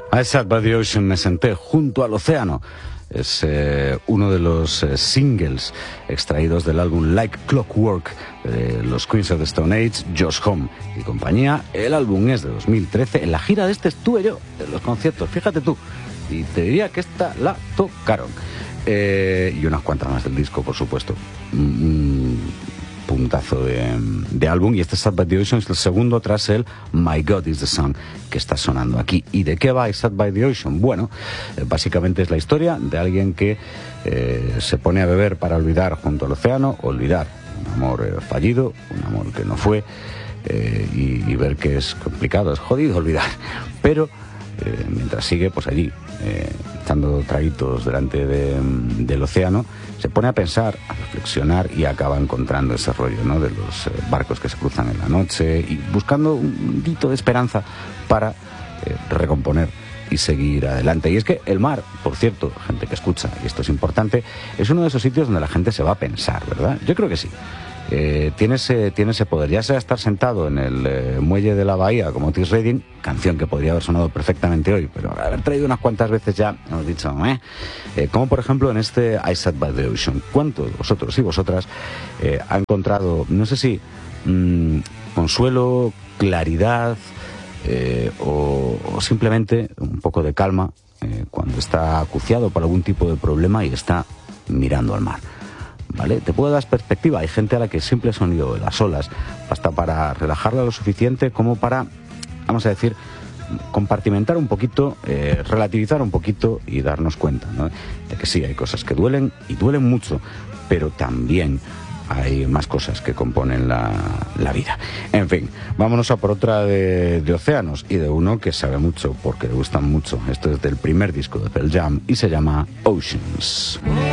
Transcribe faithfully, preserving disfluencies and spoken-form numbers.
I Sat by the Ocean, me senté junto al océano. Es eh, uno de los eh, singles extraídos del álbum Like Clockwork de los Queens of the Stone Age, Josh Homme y compañía. El álbum es de dos mil trece. En la gira de este estuve yo, en los conciertos, fíjate tú. Y te diría que esta la tocaron. Eh, y unas cuantas más del disco, por supuesto. Un puntazo de, de álbum. Y este Sat by the Ocean es el segundo tras el My God is the Sun que está sonando aquí. ¿Y de qué va Sat by the Ocean? Bueno, eh, básicamente es la historia de alguien que eh, se pone a beber para olvidar junto al océano, olvidar un amor eh, fallido, un amor que no fue, eh, y, y ver que es complicado, es jodido olvidar. Pero eh, mientras sigue pues allí eh, echando traguitos delante de, del océano, se pone a pensar, a reflexionar y acaba encontrando ese rollo, ¿no?, de los eh, barcos que se cruzan en la noche y buscando un hito de esperanza para eh, recomponer y seguir adelante. Y es que el mar, por cierto, gente que escucha, y esto es importante, es uno de esos sitios donde la gente se va a pensar, ¿verdad? Yo creo que sí. Eh, tiene, ese, tiene ese poder, ya sea estar sentado en el eh, muelle de la bahía como Otis Redding, canción que podría haber sonado perfectamente hoy, pero haber traído unas cuantas veces ya hemos dicho, ¿eh? Eh, como por ejemplo en este I Sat by the Ocean. ¿Cuántos de vosotros y vosotras eh, ha encontrado, no sé si mmm, consuelo, claridad eh, o, o simplemente un poco de calma eh, cuando está acuciado por algún tipo de problema y está mirando al mar? ¿Vale? Te puede dar perspectiva. Hay gente a la que el simple sonido de las olas basta para relajarla lo suficiente como para, vamos a decir, compartimentar un poquito, eh, relativizar un poquito y darnos cuenta, ¿no?, de que sí, hay cosas que duelen y duelen mucho, pero también hay más cosas que componen la, la vida. En fin, vámonos a por otra de, de océanos y de uno que sabe mucho porque le gustan mucho. Esto es del primer disco de Pearl Jam y se llama Oceans.